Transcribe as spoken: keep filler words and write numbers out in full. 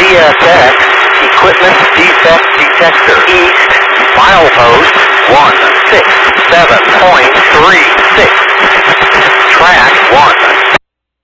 S X, equipment defect detector, east, milepost one six seven point three.